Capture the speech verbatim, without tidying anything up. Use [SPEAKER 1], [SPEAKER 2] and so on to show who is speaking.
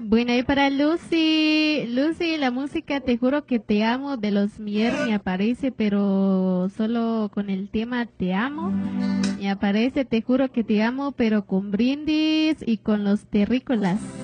[SPEAKER 1] Bueno, y para Lucy, Lucy, la música Te juro que te amo de los Mier me aparece, pero solo con el tema Te amo. Me aparece Te juro que te amo, pero con Brindis y con los Terrícolas.